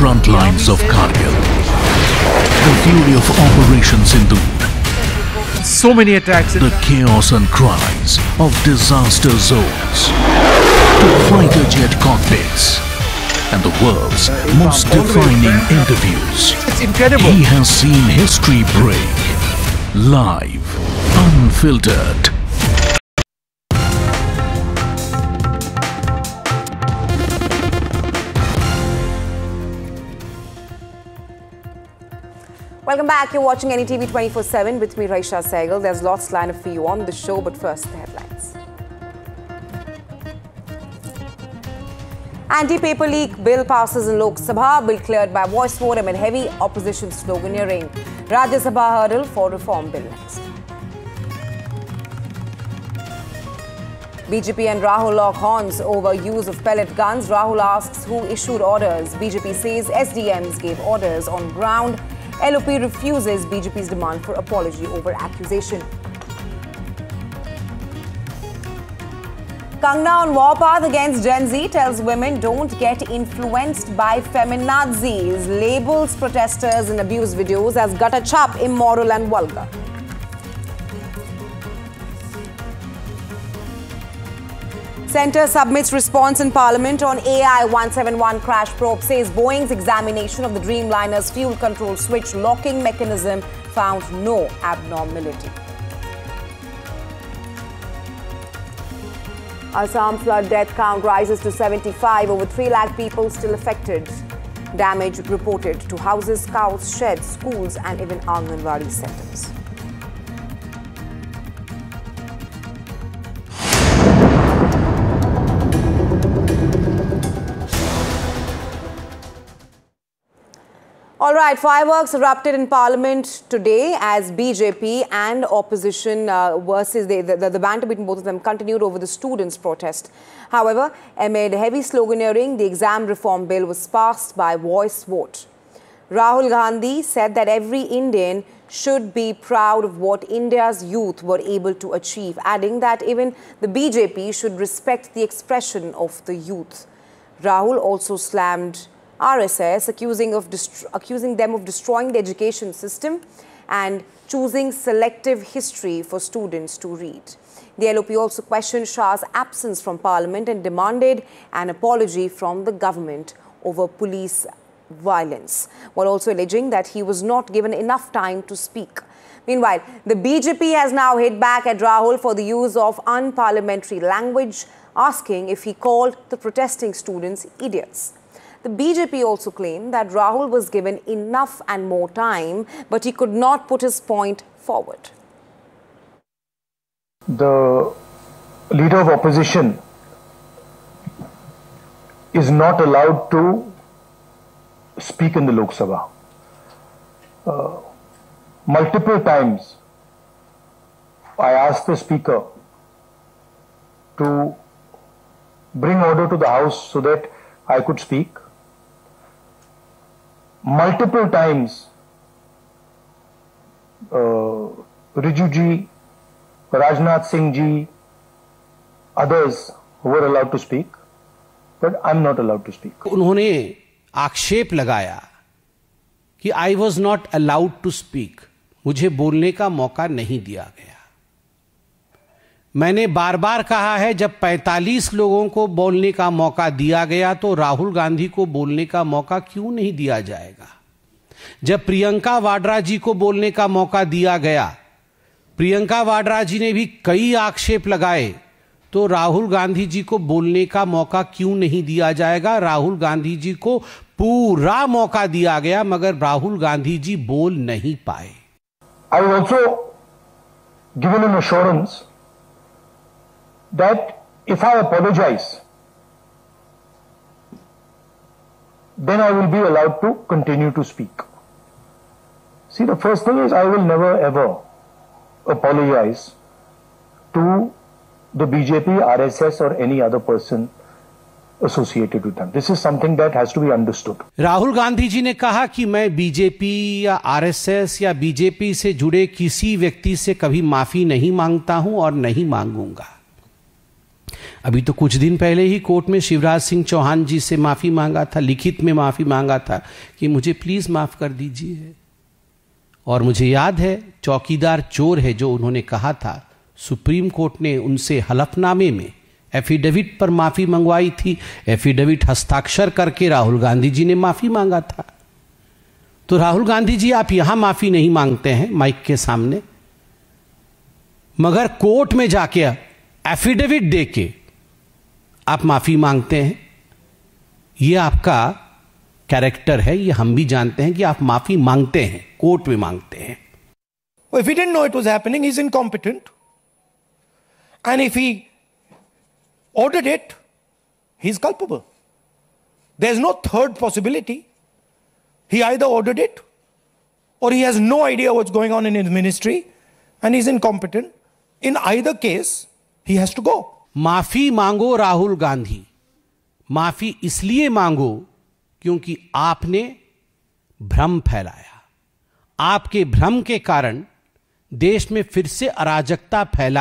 front lines of Kargil. The fury of Operation Sindoor. So many attacks. The chaos and cries of disaster zones. To fighter jet cockpits. And the world's most defining interviews. It's incredible. He has seen history break. Live. Unfiltered. Welcome back. You're watching NETV 24/7 with me, Raisha Sehgal. There's lots lined up for you on the show, but first, the headlines. Anti-paper leak bill passes in Lok Sabha. Bill cleared by voice vote amid heavy opposition sloganeering. Rajya Sabha hurdle for reform bill next. BJP and Rahul lock horns over use of pellet guns. Rahul asks who issued orders. BJP says SDMs gave orders on ground. LOP refuses BJP's demand for apology over accusation. Kangna on warpath against Gen Z tells women don't get influenced by feminazis. Labels protesters in abuse videos as gutter chap, immoral and vulgar. Centre submits response in Parliament on AI 171 crash probe. Says Boeing's examination of the Dreamliner's fuel control switch locking mechanism found no abnormality. Assam flood death count rises to 75. Over 3 lakh people still affected. Damage reported to houses, cows, sheds, schools and even Anganwadi centres. All right, fireworks erupted in Parliament today as BJP and opposition versus the banter between both of them continued over the students' protest. However, amid heavy sloganeering, the exam reform bill was passed by voice vote. Rahul Gandhi said that every Indian should be proud of what India's youth were able to achieve, adding that even the BJP should respect the expression of the youth. Rahul also slammed RSS, accusing them of destroying the education system and choosing selective history for students to read. The LOP also questioned Shah's absence from Parliament and demanded an apology from the government over police violence, while also alleging that he was not given enough time to speak. Meanwhile, the BJP has now hit back at Rahul for the use of unparliamentary language, asking if he called the protesting students idiots. The BJP also claimed that Rahul was given enough and more time, but he could not put his point forward. The leader of opposition is not allowed to speak in the Lok Sabha. Multiple times I asked the speaker to bring order to the house so that I could speak. Multiple times, Riju ji, Rajnath Singh ji, others were allowed to speak, but I'm not allowed to speak. उन्होंने आक्षेप लगाया कि I was not allowed to speak. मुझे बोलने का मौका नहीं दिया गया. मैंने बार बार कहा है जब 45 लोगों को बोलने का मौका दिया गया तो राहुल गांधी को बोलने का मौका क्यों नहीं दिया जाएगा. जब प्रियंका वाड्रा जी को बोलने का मौका दिया गया, प्रियंका वाड्रा जी ने भी कई आक्षेप लगाए, तो राहुल गांधी जी को बोलने का मौका क्यों नहीं दिया जाएगा. राहुल गांधी जी को पूरा मौका दिया गया मगर राहुल गांधी जी बोल नहीं पाए. I was also given an assurance that if I apologize, then I will be allowed to continue to speak. See, the first thing is I will never ever apologize to the BJP, RSS or any other person associated with them. This is something that has to be understood. Rahul Gandhi ji ने कहा कि मैं BJP या RSS या BJP से जुड़े किसी व्यक्ति से कभी माफी नहीं मांगता हूं और नहीं मांगूंगा. अभी तो कुछ दिन पहले ही कोर्ट में शिवराज सिंह चौहान जी से माफी मांगा था, लिखित में माफी मांगा था कि मुझे प्लीज माफ कर दीजिए। और मुझे याद है चौकीदार चोर है जो उन्होंने कहा था, सुप्रीम कोर्ट ने उनसे हलफनामे में एफिडेविट पर माफी मंगवाई थी, एफिडेविट हस्ताक्षर करके राहुल गांधी जी ने माफी मांगा था। तो राहुल गांधी जी आप यहां माफी नहीं मांगते हैं माइक के सामने, मगर कोर्ट में जाके एफिडेविट देके आप माफी मांगते हैं। यह आपका कैरेक्टर है, ये हम भी जानते हैं कि आप माफी मांगते हैं, कोर्ट में मांगते हैं। If he didn't know it was happening, he's incompetent. And if he ordered it, he's culpable. There's no third possibility. He either ordered it or he has no idea what's going on in his ministry and he's incompetent. In either case, he has to go. माफी मांगो राहुल गांधी, माफी इसलिए मांगो क्योंकि आपने भ्रम फैलाया। आपके भ्रम के कारण देश में फिर से अराजकता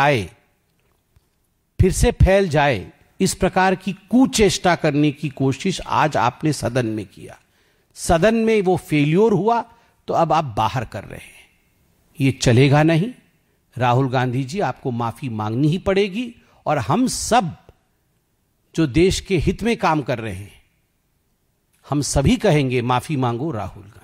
फिर से फैल जाए, इस प्रकार की कुचेष्टा करने की कोशिश आज आपने सदन में किया। सदन में वो फेल्योर हुआ तो अब आप बाहर कर रहे हैं। ये चलेगा नहीं। राहुल गांधी जी, आपको माफी मांगनी ही पड़ेगी और हम सब जो देश के हित में काम कर रहे हैं, हम सभी कहेंगे माफी मांगो Rahul Gandhi.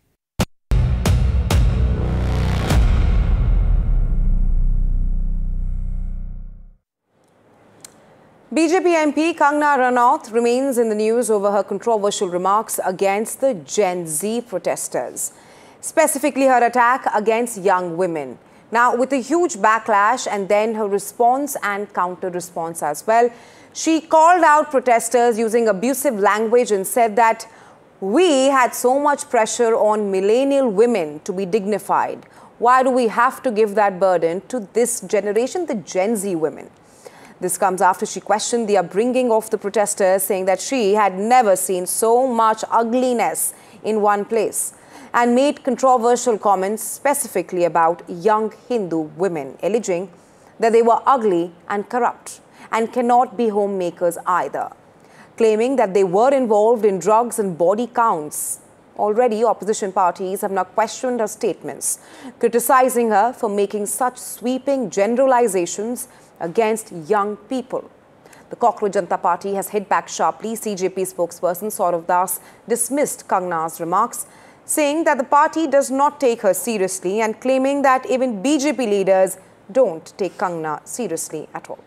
BJP MP Kangana Ranaut remains in the news over her controversial remarks against the Gen Z protesters, specifically her attack against young women. Now, with a huge backlash and then her response and counter-response as well, she called out protesters using abusive language and said that we had so much pressure on millennial women to be dignified. Why do we have to give that burden to this generation, the Gen Z women? This comes after she questioned the upbringing of the protesters, saying that she had never seen so much ugliness in one place, and made controversial comments specifically about young Hindu women, alleging that they were ugly and corrupt and cannot be homemakers either, claiming that they were involved in drugs and body counts. Already, opposition parties have now questioned her statements, criticizing her for making such sweeping generalizations against young people. The Cockroach Janata Party has hit back sharply. CJP spokesperson Saurav Das dismissed Kangana's remarks, saying that the party does not take her seriously and claiming that even BJP leaders don't take Kangana seriously at all.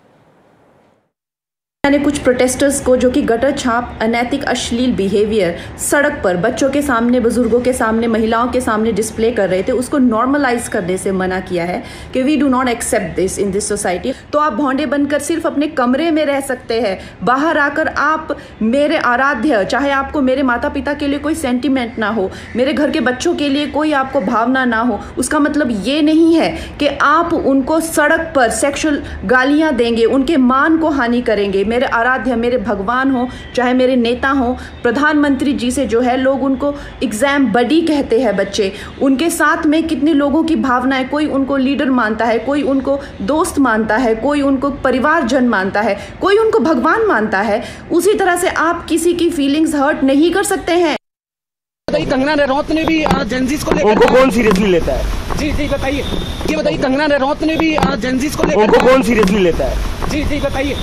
मैंने कुछ protesters को जो कि gutter छाप अनैतिक अश्लील behaviour सड़क पर बच्चों के सामने, बुजुर्गों के सामने, महिलाओं के सामने डिस्प्ले कर रहे थे, उसको नॉर्मलाइज करने से मना किया है कि we do not accept this in this society. तो आप भौंडे बनकर सिर्फ अपने कमरे में रह सकते हैं, बाहर आकर आप मेरे आराध्य, चाहे आपको मेरे माता पिता के लिए कोई सेंटिमेंट ना हो, मेरे घर के बच्चों के लिए कोई आपको भावना ना हो, उसका मतलब ये नहीं है कि आप उनको सड़क पर सेक्सुअल गालियाँ देंगे, उनके मान को हानि करेंगे। मेरे आराध्य, मेरे भगवान हो, चाहे मेरे नेता हो, प्रधानमंत्री जी से जो है लोग उनको एग्जाम बडी कहते हैं बच्चे, उनके साथ में कितने लोगों की भावनाएं, कोई उनको लीडर मानता है, कोई उनको दोस्त मानता है, कोई उनको परिवारजन मानता है, कोई उनको भगवान मानता है। उसी तरह से आप किसी की फीलिंग्स हर्ट नहीं कर सकते हैं। कंगना रनौत ने भी जेंजीज को लेकर उनको कौन सीरियसली लेता है? जी बताइए, ये बताइए, कंगना रनौत ने भी जेंजीज को लेकर उनको कौन सीरियसली लेता है? जी बताइए।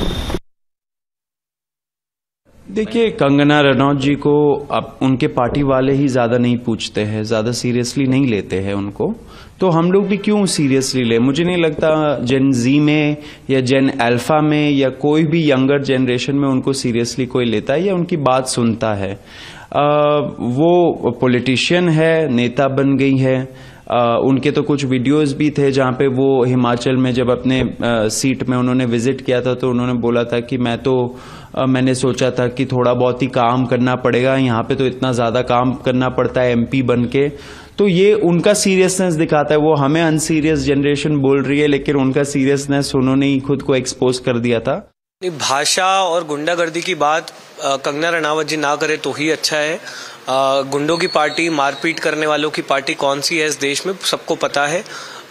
देखिए, कंगना रनौत जी को अब उनके पार्टी वाले ही ज़्यादा नहीं पूछते हैं, ज़्यादा सीरियसली नहीं लेते हैं उनको, तो हम लोग भी क्यों सीरियसली ले? मुझे नहीं लगता जेन जी में या जेन अल्फा में या कोई भी यंगर जनरेशन में उनको सीरियसली कोई लेता है या उनकी बात सुनता है। वो पॉलिटिशियन है, नेता बन गई है। उनके तो कुछ वीडियोस भी थे जहां पे वो हिमाचल में जब अपने सीट में उन्होंने विजिट किया था तो उन्होंने बोला था कि मैंने सोचा था कि थोड़ा बहुत ही काम करना पड़ेगा, यहाँ पे तो इतना ज़्यादा काम करना पड़ता है एमपी बन के। तो ये उनका सीरियसनेस दिखाता है। वो हमें अनसीरियस जनरेशन बोल रही है, लेकिन उनका सीरियसनेस उन्होंने ही खुद को एक्सपोज कर दिया था। भाषा और गुंडागर्दी की बात कंगना रनावत जी ना करे तो ही अच्छा है। गुंडों की पार्टी, मारपीट करने वालों की पार्टी कौन सी है इस देश में सबको पता है।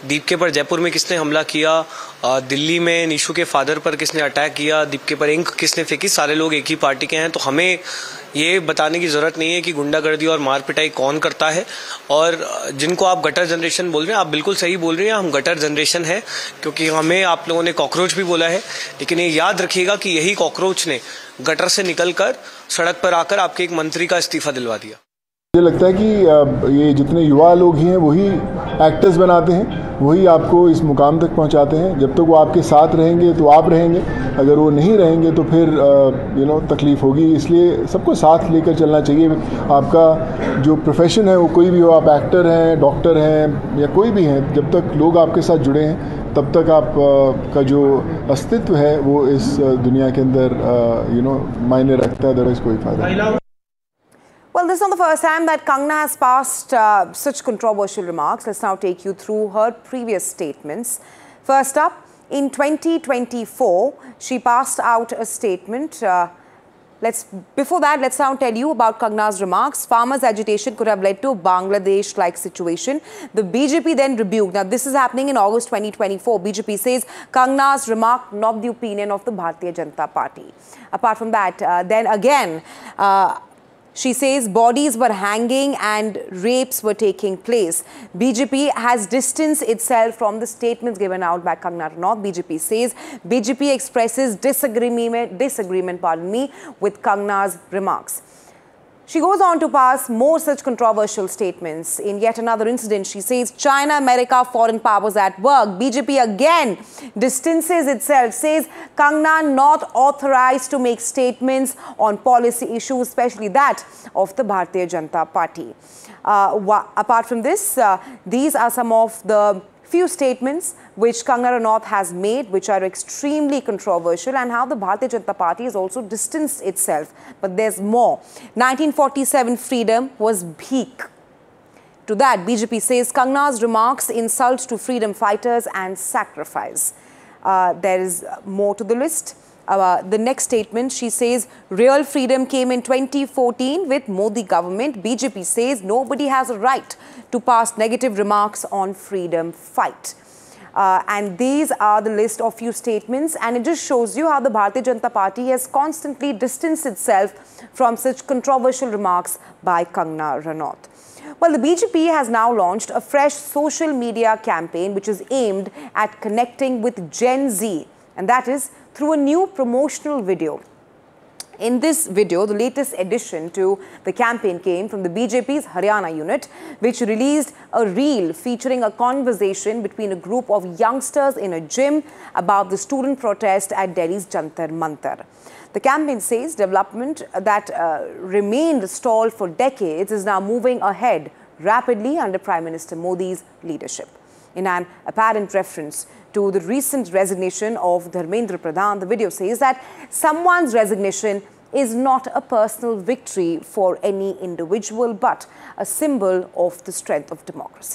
दीप के पर जयपुर में किसने हमला किया, दिल्ली में निशु के फादर पर किसने अटैक किया, दीप के पर इंक किसने फेंकी, सारे लोग एक ही पार्टी के हैं। तो हमें ये बताने की जरूरत नहीं है कि गुंडागर्दी और मार पिटाई कौन करता है। और जिनको आप गटर जनरेशन बोल रहे हैं, आप बिल्कुल सही बोल रहे हैं, हम गटर जनरेशन है, क्योंकि हमें आप लोगों ने कॉकरोच भी बोला है, लेकिन ये याद रखिएगा कि यही कॉकरोच ने गटर से निकलकर सड़क पर आकर आपके एक मंत्री का इस्तीफा दिलवा दिया। मुझे लगता है कि ये जितने युवा लोग हैं वही एक्टर्स बनाते हैं, वही आपको इस मुकाम तक पहुंचाते हैं। जब तक वो आपके साथ रहेंगे तो आप रहेंगे, अगर वो नहीं रहेंगे तो फिर तकलीफ़ होगी। इसलिए सबको साथ लेकर चलना चाहिए। आपका जो प्रोफेशन है वो कोई भी हो, आप एक्टर हैं, डॉक्टर हैं या कोई भी हैं, जब तक लोग आपके साथ जुड़े हैं तब तक आप का जो अस्तित्व है वो इस दुनिया के अंदर मायने रखता है, अदरवाइज कोई फ़ायदा नहीं। Well, this is not the first time that Kangna has passed such controversial remarks. Let's now take you through her previous statements. First up, in 2024, she passed out a statement. Before that, let's now tell you about Kangna's remarks. Farmers' agitation could have led to a Bangladesh-like situation. The BJP then rebuked. Now, this is happening in August 2024. BJP says Kangna's remark not the opinion of the Bharatiya Janata Party. Apart from that, then again, she says bodies were hanging and rapes were taking place. BJP has distanced itself from the statements given out by Kangna Ranaut. BJP says BJP expresses disagreement with Kangna's remarks. She goes on to pass more such controversial statements. In yet another incident, she says China, America, foreign powers at work. BJP again distances itself, says Kangna not authorized to make statements on policy issues, especially that of the Bharatiya Janata Party. Apart from this, these are some of the few statements which Kangna Ranaut has made, which are extremely controversial, and how the Bharatiya Janata Party has also distanced itself. But there's more. 1947 freedom was bheek. To that, BJP says Kangna's remarks insult to freedom fighters and sacrifice. There is more to the list. The next statement, she says real freedom came in 2014 with Modi government. BJP says nobody has a right to pass negative remarks on freedom fight. And these are the list of few statements, and it just shows you how the Bharatiya Janata Party has constantly distanced itself from such controversial remarks by Kangna Ranaut. Well, the BJP has now launched a fresh social media campaign which is aimed at connecting with Gen Z, and that is through a new promotional video. In this video, the latest addition to the campaign came from the BJP's Haryana unit, which released a reel featuring a conversation between a group of youngsters in a gym about the student protest at Delhi's Jantar Mantar. The campaign says development that remained stalled for decades is now moving ahead rapidly under Prime Minister Modi's leadership. In an apparent reference to the recent resignation of Dharmendra Pradhan, the video says that someone's resignation is not a personal victory for any individual, but a symbol of the strength of democracy.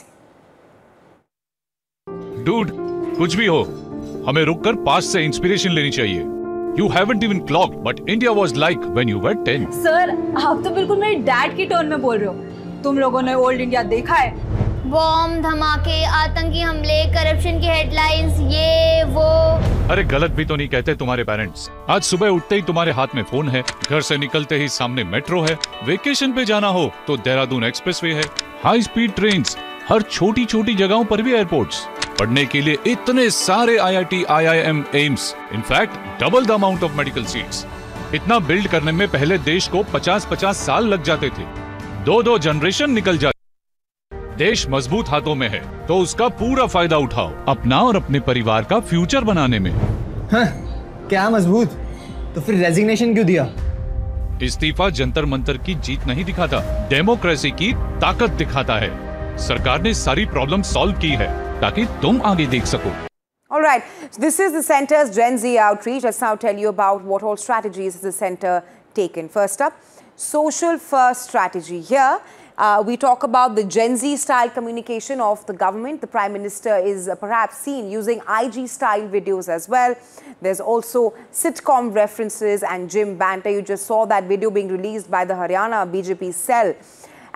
Dude, कुछ भी हो, हमें रुककर past से inspiration लेनी चाहिए. You haven't even clocked, but India was like when you were 10. Sir, आप तो बिल्कुल मेरे डैड की टोन में बोल रहे हो. तुम लोगों ने ओल्ड इंडिया देखा है? बॉम्ब, धमाके, आतंकी हमले, करप्शन की हेडलाइंस, ये वो. अरे गलत भी तो नहीं कहते तुम्हारे पेरेंट्स. आज सुबह उठते ही तुम्हारे हाथ में फोन है, घर से निकलते ही सामने मेट्रो है, वेकेशन पे जाना हो तो देहरादून एक्सप्रेसवे है, हाई स्पीड ट्रेन्स, हर छोटी छोटी जगहों पर भी एयरपोर्ट्स, पढ़ने के लिए इतने सारे IIT, IIM, AIIMS, in fact double the amount of medical seats. इतना बिल्ड करने में पहले देश को 50-50 साल लग जाते थे. 2 जनरेशन निकल जाते. देश मजबूत हाथों में है तो उसका पूरा फायदा उठाओ, अपना और अपने परिवार का फ्यूचर बनाने में. हाँ, क्या मजबूत? तो फिर रेजिग्नेशन क्यों दिया? इस्तीफा जंतर मंतर की जीत नहीं दिखाता, डेमोक्रेसी की ताकत दिखाता है. सरकार ने सारी प्रॉब्लम सॉल्व की है ताकि तुम आगे देख सको. All right, this is the centre's Gen Z outreach. Let's now tell you about what all strategies has the centre taken. First up, social first strategy. Here, we talk about the Gen Z style communication of the government. The Prime Minister is perhaps seen using IG style videos as well. There's also sitcom references and gym banter. You just saw that video being released by the Haryana BJP cell.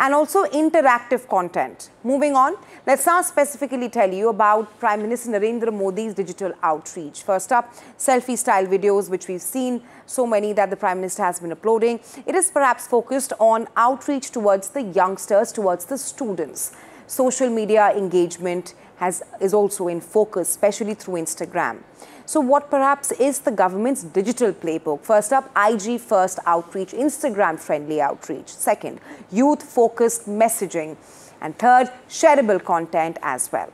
and also interactive content. Moving on, let's now specifically tell you about Prime Minister Narendra Modi's digital outreach. First up, selfie-style videos, which we've seen so many that the Prime Minister has been uploading. It is perhaps focused on outreach towards the youngsters, towards the students. Social media engagement is also in focus, especially through Instagram. So what perhaps is the government's digital playbook? First up, IG first outreach, Instagram friendly outreach. Second, youth focused messaging. And third, shareable content as well.